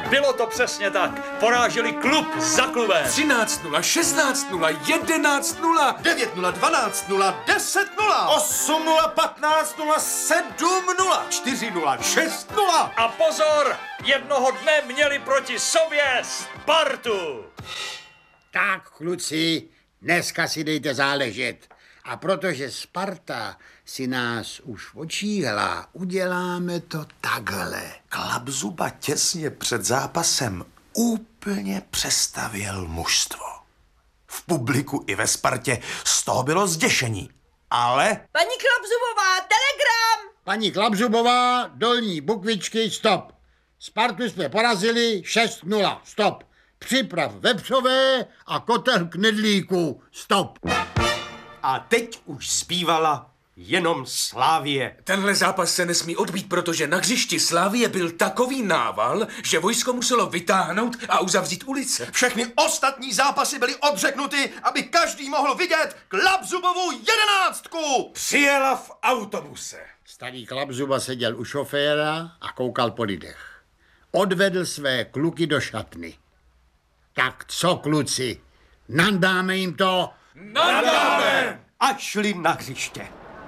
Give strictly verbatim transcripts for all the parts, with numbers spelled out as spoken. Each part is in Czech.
Bylo to přesně tak. Poráželi klub za klubem. třináct nula, šestnáct nula, jedenáct nula, devět nula, dvanáct nula, deset nula, osm nula, patnáct nula, sedm nula, čtyři nula, šest nula. A pozor, jednoho dne měli proti sobě Spartu. Tak, kluci, dneska si dejte záležet. A protože Sparta si nás už očíhla, uděláme to takhle. Klapzuba těsně před zápasem úplně přestavěl mužstvo. V publiku i ve Spartě z toho bylo zděšení. Ale... Paní Klapzubová, telegram! Paní Klapzubová, dolní bukvičky, stop. Spartu jsme porazili šest nula, stop. Připrav vepřové a kotel knedlíku, stop. A teď už zpívala jenom Slávie. Tenhle zápas se nesmí odbít, protože na hřišti Slávie byl takový nával, že vojsko muselo vytáhnout a uzavřít ulice. Všechny ostatní zápasy byly odřeknuty, aby každý mohl vidět Klapzubovu jedenáctku. Přijela v autobuse. Starý Klapzuba seděl u šoféra a koukal po lidech. Odvedl své kluky do šatny. Tak co, kluci, nandáme jim to? Nadáme! A šli na hřiště.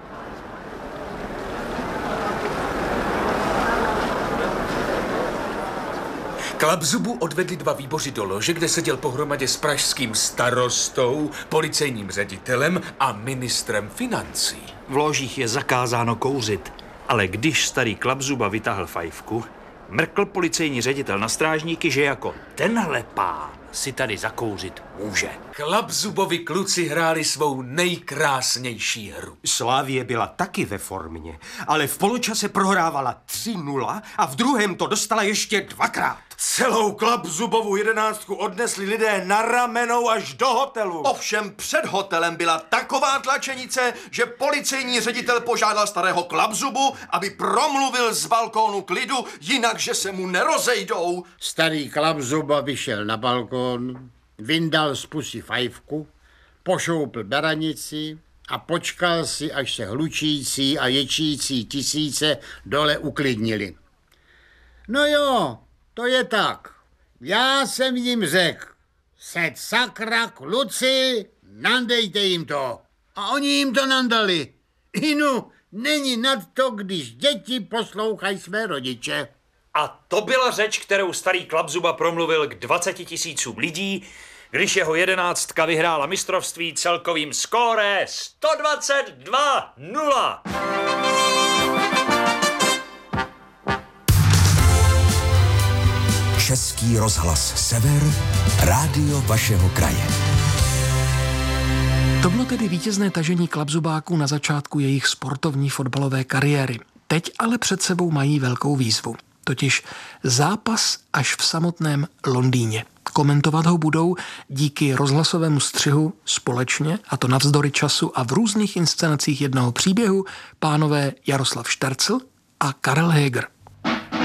Klapzubu odvedli dva výboři do lože, kde seděl pohromadě s pražským starostou, policejním ředitelem a ministrem financí. V ložích je zakázáno kouřit, ale když starý Klapzuba vytáhl fajfku, mrkl policejní ředitel na strážníky, že jako tenhle pán si tady zakouřit může. Klapzubovi kluci hráli svou nejkrásnější hru. Slávie byla taky ve formě, ale v poločase prohrávala tři nula a v druhém to dostala ještě dvakrát. Celou Klapzubovu jedenáctku odnesli lidé na ramenou až do hotelu. Ovšem před hotelem byla taková tlačenice, že policejní ředitel požádal starého Klapzubu, aby promluvil z balkónu klidu, jinak že se mu nerozejdou. Starý Klapzuba vyšel na balkon, vyndal z pusy fajfku, pošoupl beranici a počkal si, až se hlučící a ječící tisíce dole uklidnili. No jo, to je tak. Já jsem jim řekl, set sakra, kluci, nandejte jim to. A oni jim to nandali. Inu, není nad to, když děti poslouchají své rodiče. A to byla řeč, kterou starý Klapzuba promluvil k dvaceti tisícům lidí, když jeho jedenáctka vyhrála mistrovství celkovým skóre sto dvacet dva nula. Český rozhlas Sever, rádio vašeho kraje. To bylo tedy vítězné tažení Klapzubáků na začátku jejich sportovní fotbalové kariéry. Teď ale před sebou mají velkou výzvu. Totiž zápas až v samotném Londýně. Komentovat ho budou díky rozhlasovému střihu společně, a to navzdory času a v různých inscenacích jednoho příběhu, pánové Jaroslav Štercl a Karel Heger.